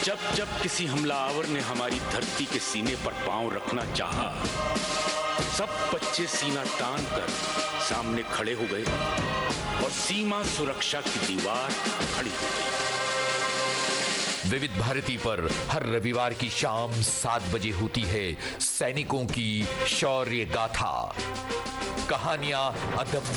जब जब किसी हमलावर ने हमारी धरती के सीने पर पांव रखना चाहा, सब बच्चे सीना तान कर सामने खड़े हो गए और सीमा सुरक्षा की दीवार खड़ी हो गई। विविध भारती पर हर रविवार की शाम 7 बजे होती है सैनिकों की शौर्य गाथा। कहानियां अदब